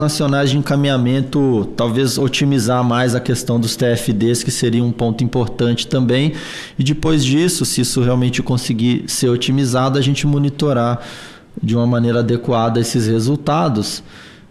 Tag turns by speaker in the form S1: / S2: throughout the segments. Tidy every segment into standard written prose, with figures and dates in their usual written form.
S1: nacionais de encaminhamento, talvez otimizar mais a questão dos TFDs, que seria um ponto importante também, e depois disso, se isso realmente conseguir ser otimizado, a gente monitorar de uma maneira adequada esses resultados.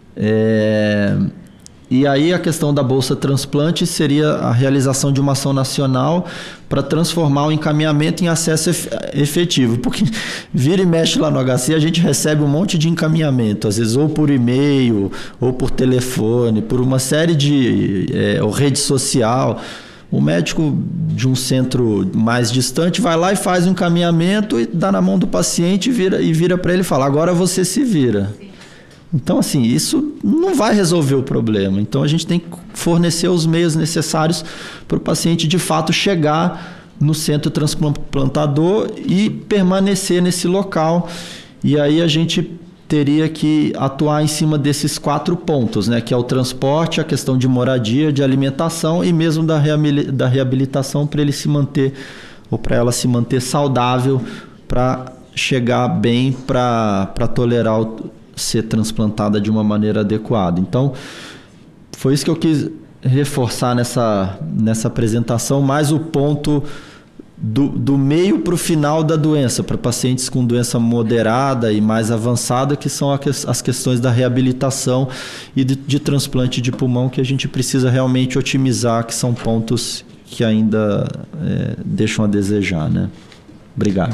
S1: E aí a questão da Bolsa Transplante seria a realização de uma ação nacional para transformar o encaminhamento em acesso efetivo. Porque vira e mexe lá no HC, a gente recebe um monte de encaminhamento, às vezes ou por e-mail, ou por telefone, por uma série de ou rede social. O médico de um centro mais distante vai lá e faz um encaminhamento e dá na mão do paciente e vira para ele e fala, agora você se vira. Então, assim, isso não vai resolver o problema. Então, a gente tem que fornecer os meios necessários para o paciente, de fato, chegar no centro transplantador e permanecer nesse local. E aí a gente teria que atuar em cima desses 4 pontos, né? Que é o transporte, a questão de moradia, de alimentação e mesmo da reabilitação para ele se manter, ou para ela se manter saudável, para chegar bem, para tolerar ser transplantada de uma maneira adequada. Então, foi isso que eu quis reforçar nessa apresentação, mais o ponto do meio para o final da doença, para pacientes com doença moderada e mais avançada, que são as questões da reabilitação e de transplante de pulmão, que a gente precisa realmente otimizar, que são pontos que ainda deixam a desejar, né? Obrigado.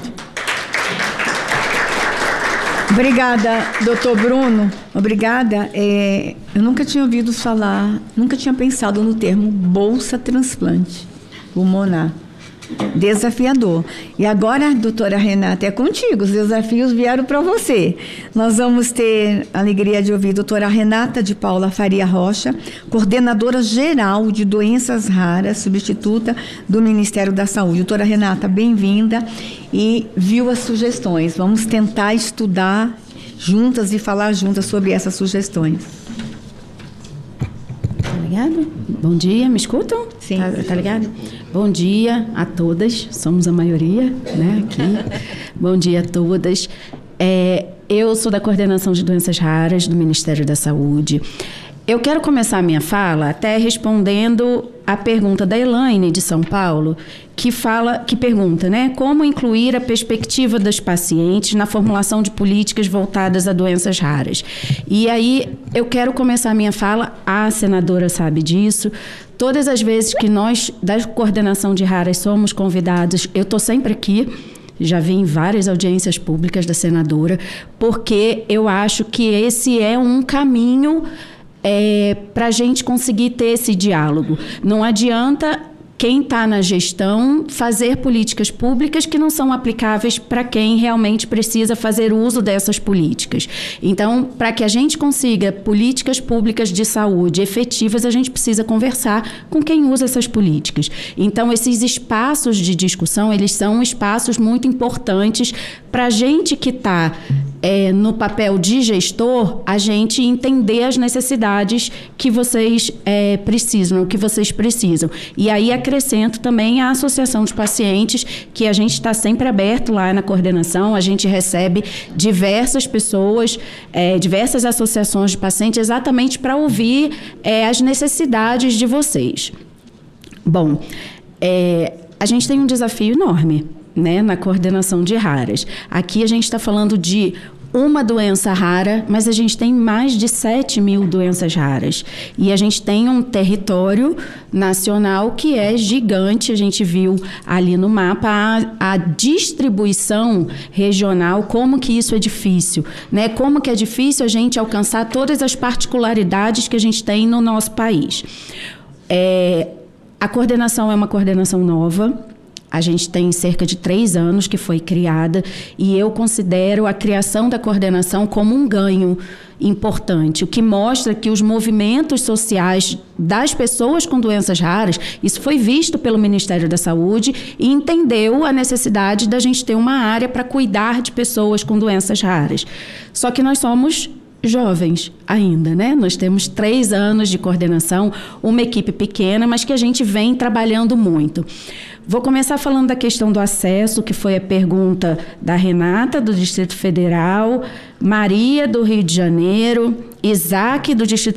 S2: Obrigada, doutor Bruno. Obrigada. Eu nunca tinha ouvido falar, nunca tinha pensado no termo Bolsa Transplante Pulmonar. Desafiador. E agora, doutora Renata, é contigo. Os desafios vieram para você. Nós vamos ter a alegria de ouvir a doutora Renata de Paula Faria Rocha, coordenadora geral de doenças raras, substituta do Ministério da Saúde. Doutora Renata, bem-vinda. E viu as sugestões. Vamos tentar estudar juntas e falar juntas sobre essas sugestões.
S3: Ligado? Bom dia, me escutam?
S2: Sim.
S3: Tá ligado? Bom dia a todas, somos a maioria, né, aqui. Bom dia a todas. Eu sou da Coordenação de Doenças Raras do Ministério da Saúde. Eu quero começar a minha fala até respondendo a pergunta da Elaine, de São Paulo, que pergunta, né, como incluir a perspectiva dos pacientes na formulação de políticas voltadas a doenças raras. E aí eu quero começar a minha fala, a senadora sabe disso, todas as vezes que nós, da Coordenação de Raras, somos convidados, eu estou sempre aqui, já vi em várias audiências públicas da senadora, porque eu acho que esse é um caminho para a gente conseguir ter esse diálogo. Não adianta quem está na gestão fazer políticas públicas que não são aplicáveis para quem realmente precisa fazer uso dessas políticas. Então, para que a gente consiga políticas públicas de saúde efetivas, a gente precisa conversar com quem usa essas políticas. Então, esses espaços de discussão, eles são espaços muito importantes para a gente que está no papel de gestor, a gente entender as necessidades que vocês precisam, o que vocês precisam. E aí acrescento também a associação de pacientes, que a gente está sempre aberto lá na coordenação, a gente recebe diversas pessoas, diversas associações de pacientes, exatamente para ouvir as necessidades de vocês. Bom, a gente tem um desafio enorme, né, na coordenação de raras. Aqui a gente está falando de uma doença rara, mas a gente tem mais de 7.000 doenças raras. E a gente tem um território nacional que é gigante. A gente viu ali no mapa a distribuição regional, como que isso é difícil, né? Como que é difícil a gente alcançar todas as particularidades que a gente tem no nosso país. A coordenação é uma coordenação nova. A gente tem cerca de 3 anos que foi criada e eu considero a criação da coordenação como um ganho importante, o que mostra que os movimentos sociais das pessoas com doenças raras, isso foi visto pelo Ministério da Saúde e entendeu a necessidade da gente ter uma área para cuidar de pessoas com doenças raras. Só que nós somos jovens ainda, né? Nós temos 3 anos de coordenação, uma equipe pequena, mas que a gente vem trabalhando muito. Vou começar falando da questão do acesso, que foi a pergunta da Renata, do Distrito Federal, Maria, do Rio de Janeiro, Isaac, do Distrito